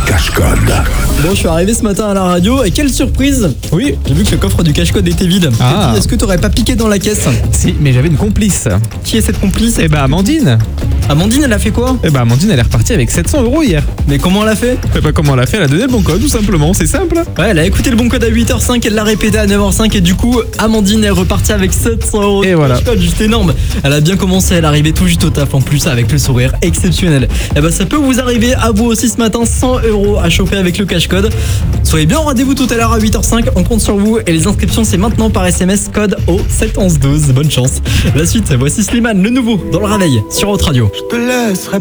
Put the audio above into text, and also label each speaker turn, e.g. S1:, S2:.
S1: cache-code.
S2: Bon, je suis arrivé ce matin à la radio et quelle surprise! Oui, j'ai vu que le coffre du cache-code était vide.
S3: Ah.
S2: Et puis, est-ce que t'aurais pas piqué dans la caisse?
S3: Si, mais j'avais une complice.
S2: Qui est cette complice?
S3: Eh ben Amandine.
S2: Amandine, elle a fait quoi?
S3: Eh ben Amandine, elle est repartie avec 700 € hier.
S2: Mais comment elle a fait?
S3: Eh ben comment elle a fait? Elle a donné le bon code, tout simplement. C'est simple.
S2: Ouais, elle a écouté le bon code à 8h05, elle l'a répété à 9h05 et du coup, Amandine est repartie avec 700 €
S3: Et
S2: de
S3: voilà.
S2: cache-code, juste énorme. Elle a bien commencé, elle est arrivée tout juste au taf en plus avec le sourire exceptionnel. Et ben ça peut vous arriver à vous aussi ce matin, 100 € à choper avec le cache-code. Soyez bien au rendez-vous tout à l'heure à 8h05, on compte sur vous et les inscriptions c'est maintenant par SMS code au 71112. Bonne chance. La suite, voici Slimane, le nouveau, dans le réveil sur Haute Radio.
S1: Je te laisserai